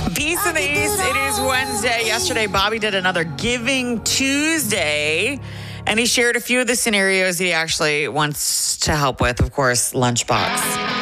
Peace in the East. It is Wednesday. Yesterday, Bobby did another Giving Tuesday, and he shared a few of the scenarios he actually wants to help with. Of course, Lunchbox.